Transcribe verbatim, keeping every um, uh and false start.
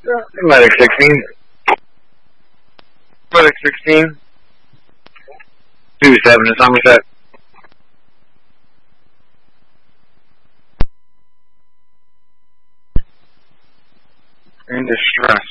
Medic sixteen. Medic sixteen. two seven is Somerset. In distress.